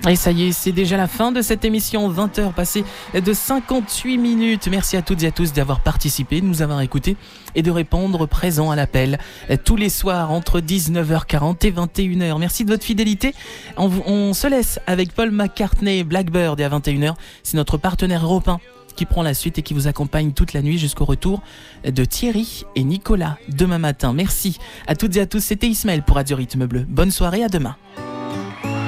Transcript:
Et ça y est, c'est déjà la fin de cette émission, 20h passées de 58 minutes. Merci à toutes et à tous d'avoir participé, de nous avoir écoutés et de répondre présent à l'appel tous les soirs entre 19h40 et 21h. Merci de votre fidélité. On se laisse avec Paul McCartney, Blackbird, et à 21h, c'est notre partenaire européen qui prend la suite et qui vous accompagne toute la nuit jusqu'au retour de Thierry et Nicolas demain matin. Merci à toutes et à tous, c'était Ismaël pour Radio Rythme Bleu. Bonne soirée, à demain.